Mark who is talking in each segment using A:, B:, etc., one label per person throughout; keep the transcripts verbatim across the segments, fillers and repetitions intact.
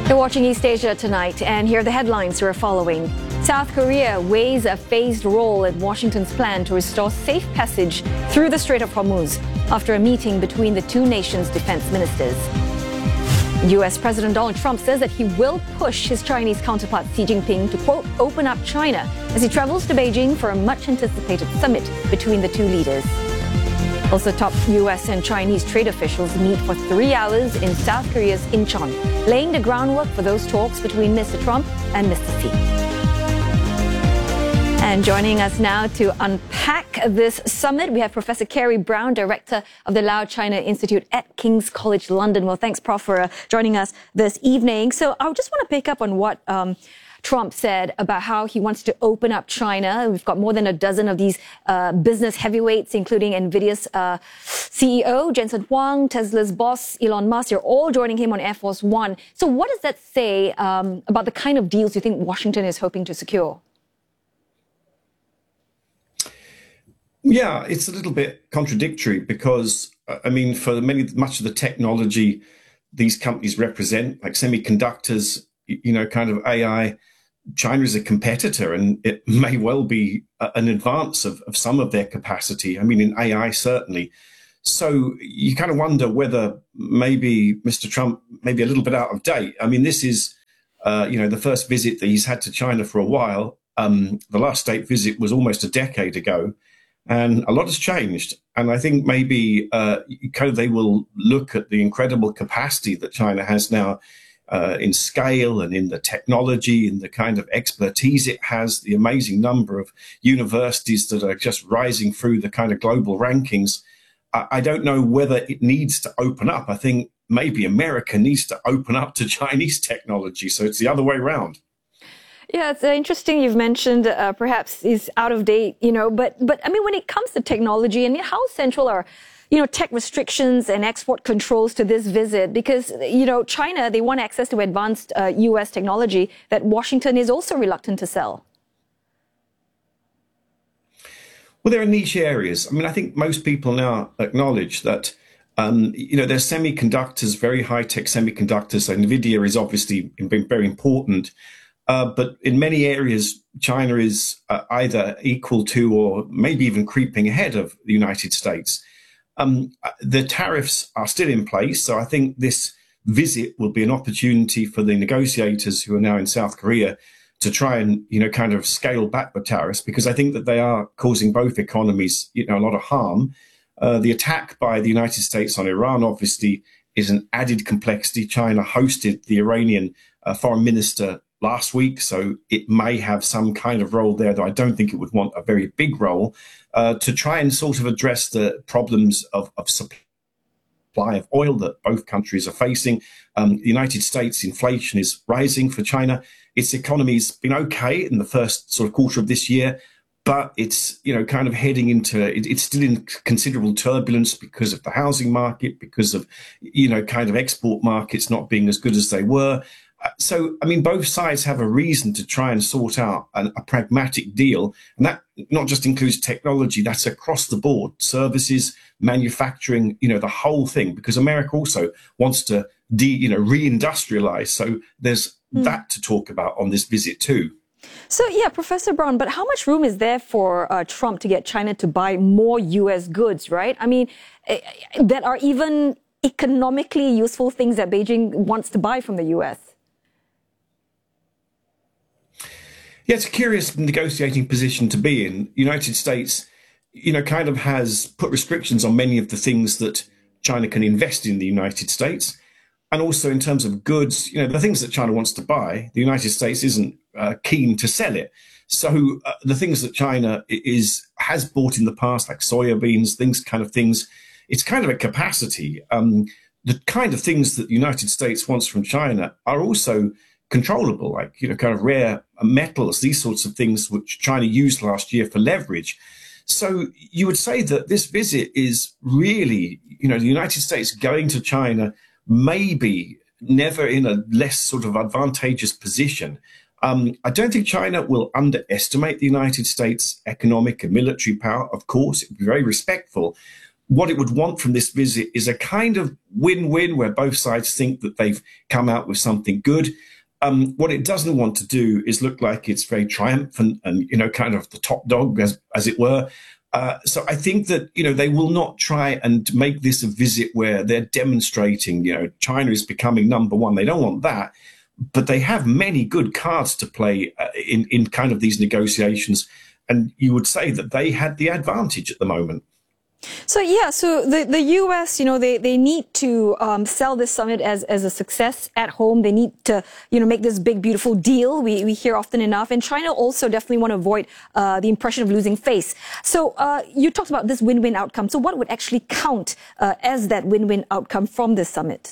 A: You're watching East Asia Tonight, and here are the headlines we're following. South Korea weighs a phased role in Washington's plan to restore safe passage through the Strait of Hormuz after a meeting between the two nations' defense ministers. U S President Donald Trump says that he will push his Chinese counterpart Xi Jinping to, quote, open up China as he travels to Beijing for a much-anticipated summit between the two leaders. Also, top U S and Chinese trade officials meet for three hours in South Korea's Incheon, laying the groundwork for those talks between Mister Trump and Mister Xi. And joining us now to unpack this summit, we have Professor Carrie Brown, Director of the Lau China Institute at King's College London. Well, thanks, Professor for uh, joining us this evening. So I just want to pick up on what um, Trump said about how he wants to open up China. We've got more than a dozen of these uh, business heavyweights, including NVIDIA's uh, C E O, Jensen Huang, Tesla's boss, Elon Musk. They're all joining him on Air Force One. So what does that say um, about the kind of deals you think Washington is hoping to secure?
B: Yeah, it's a little bit contradictory because, I mean, for many, much of the technology these companies represent, like semiconductors, you know, kind of A I, China is a competitor, and it may well be an advance of, of some of their capacity. I mean, in A I, certainly. So you kind of wonder whether maybe Mister Trump may be a little bit out of date. I mean, this is, uh, you know, the first visit that he's had to China for a while. Um, the last state visit was almost a decade ago, and a lot has changed. And I think maybe uh, kind of they will look at the incredible capacity that China has now Uh, in scale and in the technology and the kind of expertise it has, the amazing number of universities that are just rising through the kind of global rankings. I, I don't know whether it needs to open up. I think maybe America needs to open up to Chinese technology. So it's the other way around.
A: Yeah, it's interesting you've mentioned uh, perhaps is out of date, you know, but, but I mean, when it comes to technology, and how central are you know, tech restrictions and export controls to this visit? Because, you know, China, they want access to advanced uh, U S technology that Washington is also reluctant to sell.
B: Well, there are niche areas. I mean, I think most people now acknowledge that, um, you know, there's semiconductors, very high-tech semiconductors. So NVIDIA is obviously very important. Uh, but in many areas, China is uh, either equal to or maybe even creeping ahead of the United States. Um, the tariffs are still in place, so I think this visit will be an opportunity for the negotiators who are now in South Korea to try and, you know, kind of scale back the tariffs, because I think that they are causing both economies, you know, a lot of harm. Uh, the attack by the United States on Iran, obviously, is an added complexity. China hosted the Iranian uh, foreign minister last week, so it may have some kind of role there, though I don't think it would want a very big role, uh, to try and sort of address the problems of, of supply of oil that both countries are facing. Um, the United States inflation is rising for China. Its economy's been okay in the first sort of quarter of this year, but it's, you know, kind of heading into, it, it's still in considerable turbulence because of the housing market, because of, you know, kind of export markets not being as good as they were. So, I mean, both sides have a reason to try and sort out a, a pragmatic deal. And that not just includes technology, that's across the board, services, manufacturing, you know, the whole thing, because America also wants to, de, you know, reindustrialize. So there's mm. that to talk about on this visit too.
A: So, yeah, Professor Brown, but how much room is there for uh, Trump to get China to buy more U S goods, right? I mean, uh, that are even economically useful things that Beijing wants to buy from the U S?
B: Yeah, it's a curious negotiating position to be in. The United States, you know, kind of has put restrictions on many of the things that China can invest in the United States. And also in terms of goods, you know, the things that China wants to buy, the United States isn't uh, keen to sell it. So uh, the things that China is has bought in the past, like soybeans, things kind of things, it's kind of a capacity. Um, the kind of things that the United States wants from China are also controllable, like, you know, kind of rare metals, these sorts of things which China used last year for leverage. So you would say that this visit is really, you know, the United States going to China, maybe never in a less sort of advantageous position. Um, I don't think China will underestimate the United States' economic and military power. Of course, it would be very respectful. what it would want from this visit is a kind of win-win where both sides think that they've come out with something good. Um, what it doesn't want to do is look like it's very triumphant and, you know, kind of the top dog, as, as it were. Uh, so I think that, you know, they will not try and make this a visit where they're demonstrating, you know, China is becoming number one. They don't want that. But they have many good cards to play uh, in, in kind of these negotiations. And you would say that they had the advantage at the moment.
A: So, yeah, so the, the U S, you know, they, they need to um, sell this summit as, as a success at home. They need to, you know, make this big, beautiful deal. We, we hear often enough. And China also definitely want to avoid uh, the impression of losing face. So uh, you talked about this win-win outcome. So what would actually count uh, as that win-win outcome from this summit?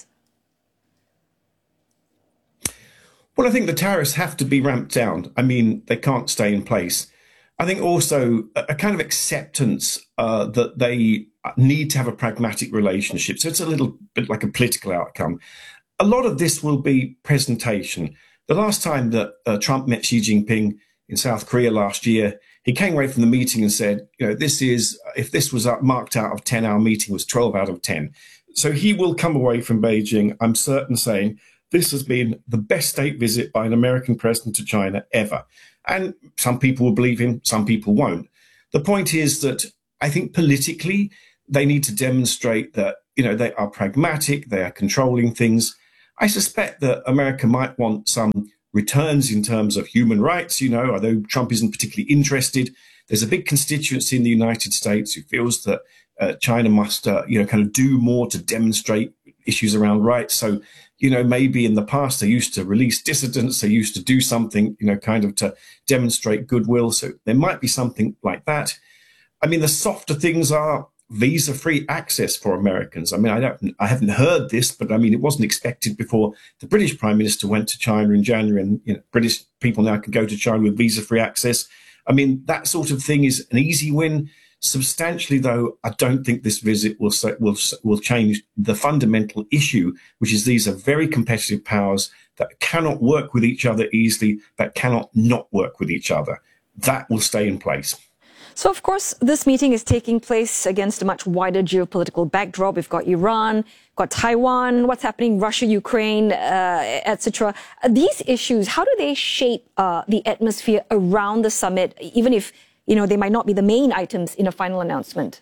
B: Well, I think the tariffs have to be ramped down. I mean, they can't stay in place. I think also a, a kind of acceptance uh, that they need to have a pragmatic relationship. So it's a little bit like a political outcome. A lot of this will be presentation. The last time that uh, Trump met Xi Jinping in South Korea last year, he came away from the meeting and said, you know, this is, if this was marked out of ten, our meeting was twelve out of ten. So he will come away from Beijing, I'm certain, saying, this has been the best state visit by an American president to China ever. And some people will believe him, some people won't. The point is that I think politically, they need to demonstrate that, you know, they are pragmatic, they are controlling things. I suspect that America might want some returns in terms of human rights, you know, although Trump isn't particularly interested. There's a big constituency in the United States who feels that uh, China must, uh, you know, kind of do more to demonstrate issues around rights. So, you know, maybe in the past they used to release dissidents, they used to do something, you know, kind of to demonstrate goodwill. So there might be something like that. I mean, the softer things are visa-free access for Americans. I mean, I don't, I haven't heard this, but I mean, it wasn't expected before the British Prime Minister went to China in January, and you know, British people now can go to China with visa-free access. I mean, that sort of thing is an easy win. Substantially, though, I don't think this visit will will will change the fundamental issue, which is these are very competitive powers that cannot work with each other easily, that cannot not work with each other. That will stay in place.
A: So, of course, this meeting is taking place against a much wider geopolitical backdrop. We've got Iran, got Taiwan, what's happening, Russia, Ukraine, uh, et cetera. These issues, how do they shape uh, the atmosphere around the summit, even if, you know, they might not be the main items in a final announcement?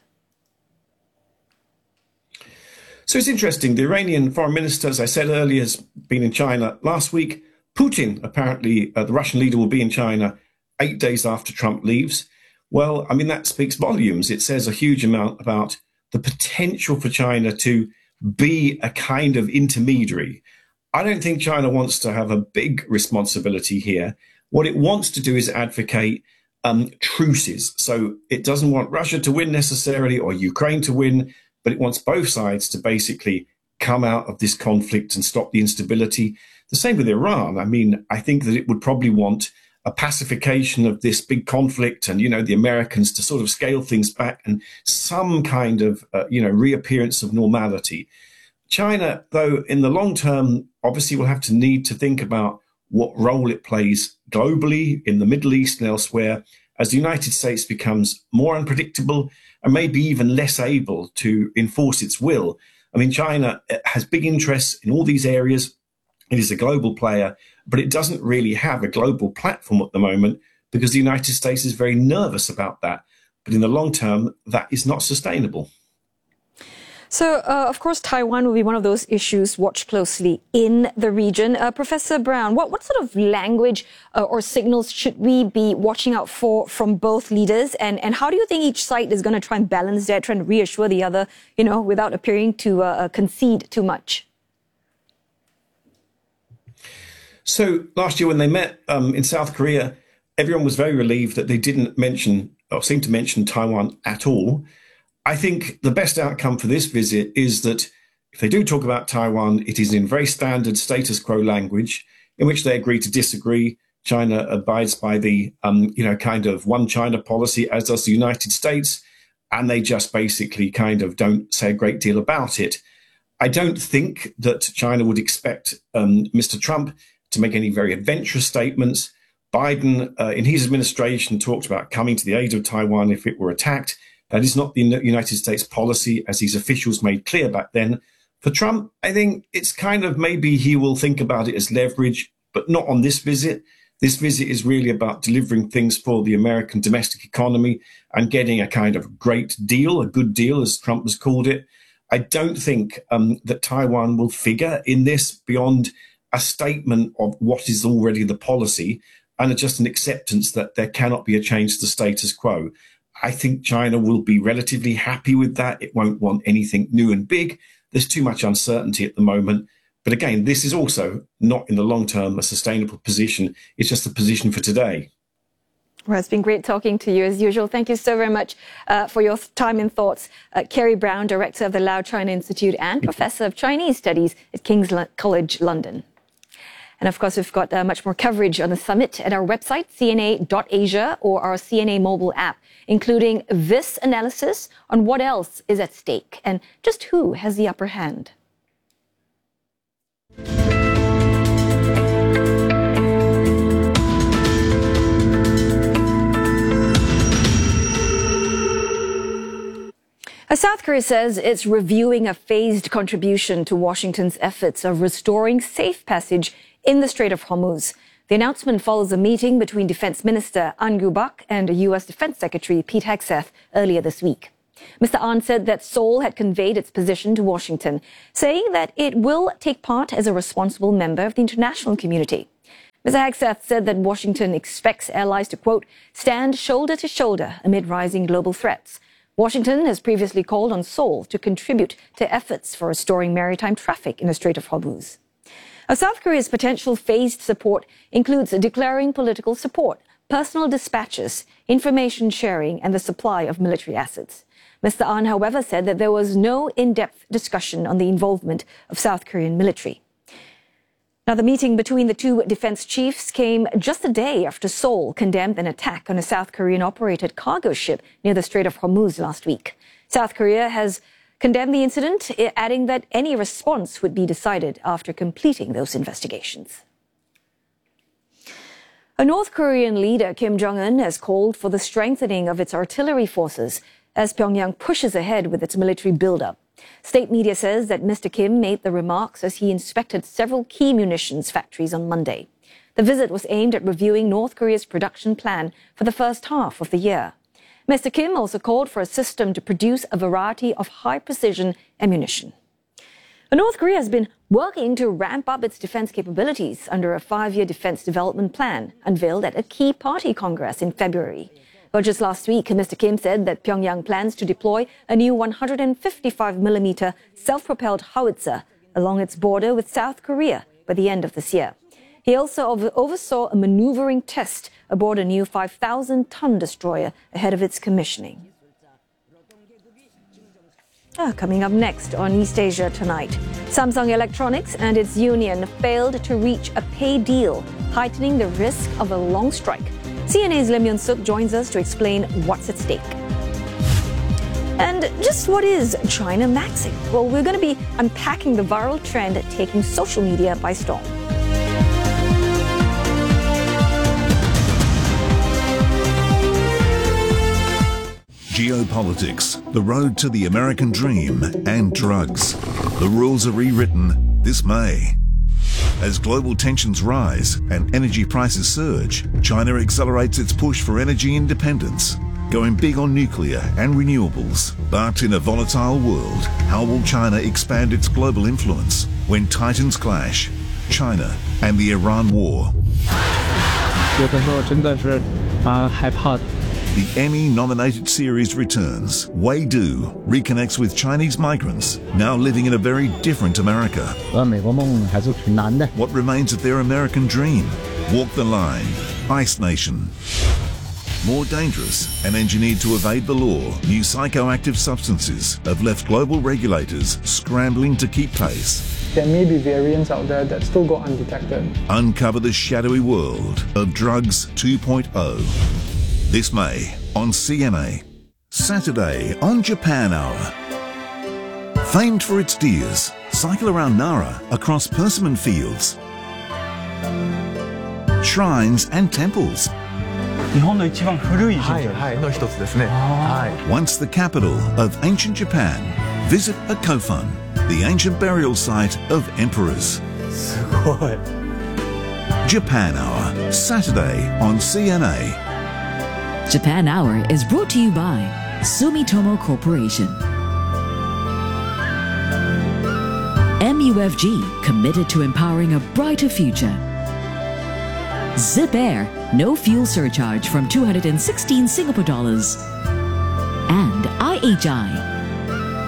B: So it's interesting. The Iranian foreign minister, as I said earlier, has been in China last week. Putin, apparently, uh, the Russian leader, will be in China eight days after Trump leaves. Well, I mean, that speaks volumes. It says a huge amount about the potential for China to be a kind of intermediary. I don't think China wants to have a big responsibility here. What it wants to do is advocate um, truces. So it doesn't want Russia to win necessarily or Ukraine to win, but it wants both sides to basically come out of this conflict and stop the instability. The same with Iran. I mean, I think that it would probably want a pacification of this big conflict and, you know, the Americans to sort of scale things back and some kind of, uh, you know, reappearance of normality. China, though, in the long term, obviously will have to need to think about what role it plays globally in the Middle East and elsewhere as the United States becomes more unpredictable and maybe even less able to enforce its will. I mean, China has big interests in all these areas. It is a global player, but it doesn't really have a global platform at the moment because the United States is very nervous about that. But in the long term, that is not sustainable.
A: So, uh, of course, Taiwan will be one of those issues watched closely in the region. Uh, Professor Brown, what, what sort of language uh, or signals should we be watching out for from both leaders? And, and how do you think each side is going to try and balance that, try and reassure the other, you know, without appearing to uh, concede too much?
B: So last year when they met um, in South Korea, everyone was very relieved that they didn't mention or seem to mention Taiwan at all. I think the best outcome for this visit is that if they do talk about Taiwan, it is in very standard status quo language in which they agree to disagree. China abides by the, um, you know, kind of one China policy, as does the United States, and they just basically kind of don't say a great deal about it. I don't think that China would expect um, Mister Trump to make any very adventurous statements. Biden, uh, in his administration, talked about coming to the aid of Taiwan if it were attacked. That is not the United States policy, as these officials made clear back then. For Trump, I think it's kind of maybe he will think about it as leverage, but not on this visit. This visit is really about delivering things for the American domestic economy and getting a kind of great deal, a good deal, as Trump has called it. I don't think um, that Taiwan will figure in this beyond a statement of what is already the policy and just an acceptance that there cannot be a change to the status quo. I think China will be relatively happy with that. It won't want anything new and big. There's too much uncertainty at the moment. But again, this is also not in the long term a sustainable position. It's just a position for today.
A: Well, it's been great talking to you as usual. Thank you so very much uh, for your time and thoughts. Uh, Kerry Brown, Director of the Lau China Institute and Professor of Chinese Studies at King's College London. And of course, we've got uh, much more coverage on the summit at our website, C N A dot Asia, or our C N A mobile app, including this analysis on what else is at stake and just who has the upper hand. South Korea says it's reviewing a phased contribution to Washington's efforts of restoring safe passage in the Strait of Hormuz. The announcement follows a meeting between Defense Minister An Gyu-bak and U S Defense Secretary Pete Hegseth earlier this week. Mister An said that Seoul had conveyed its position to Washington, saying that it will take part as a responsible member of the international community. Mister Hegseth said that Washington expects allies to, quote, stand shoulder to shoulder amid rising global threats. Washington has previously called on Seoul to contribute to efforts for restoring maritime traffic in the Strait of Hormuz. South Korea's potential phased support includes declaring political support, personal dispatches, information sharing, and the supply of military assets. Mister An, however, said that there was no in-depth discussion on the involvement of South Korean military. Now, the meeting between the two defense chiefs came just a day after Seoul condemned an attack on a South Korean-operated cargo ship near the Strait of Hormuz last week. South Korea has condemned the incident, adding that any response would be decided after completing those investigations. A North Korean leader, Kim Jong-un, has called for the strengthening of its artillery forces as Pyongyang pushes ahead with its military buildup. State media says that Mister Kim made the remarks as he inspected several key munitions factories on Monday. The visit was aimed at reviewing North Korea's production plan for the first half of the year. Mister Kim also called for a system to produce a variety of high-precision ammunition. North Korea has been working to ramp up its defense capabilities under a five-year defense development plan unveiled at a key party congress in February. But just last week, Mister Kim said that Pyongyang plans to deploy a new one hundred fifty-five millimeter self-propelled howitzer along its border with South Korea by the end of this year. He also oversaw a maneuvering test aboard a new five thousand ton destroyer ahead of its commissioning. Ah, coming up next on East Asia Tonight, Samsung Electronics and its union failed to reach a pay deal, heightening the risk of a long strike. C N A's Lim Yun-suk joins us to explain what's at stake. And just what is China maxing? Well, we're going to be unpacking the viral trend taking social media by storm.
C: Geopolitics, the road to the American dream, and drugs. The rules are rewritten this May. As global tensions rise and energy prices surge, China accelerates its push for energy independence, going big on nuclear and renewables. But in a volatile world, how will China expand its global influence when titans clash? China and the Iran war.
D: 有的时候真的是蛮害怕的。
C: The Emmy-nominated series returns. Wei Du reconnects with Chinese migrants, now living in a very different America.
D: 呃，美国梦还是挺难的。
C: What remains of their American dream? Walk the line. Ice Nation. More dangerous and engineered to evade the law, new psychoactive substances have left global regulators scrambling to keep pace.
E: There may be variants out there that still go undetected.
C: Uncover the shadowy world of Drugs two point oh. This May on C N A. Saturday on Japan Hour. Famed for its deers, cycle around Nara across persimmon fields, shrines and temples.
F: 日本の一番古い神社
G: はい、はい、の一つですね。はい。
C: Once the capital of ancient Japan, visit Akofun, the ancient burial site of emperors.
G: すごい。
C: Japan Hour, Saturday on C N A.
H: Japan Hour is brought to you by Sumitomo Corporation. M U F G, committed to empowering a brighter future. Zip Air, no fuel surcharge from two hundred sixteen Singapore dollars. And I H I,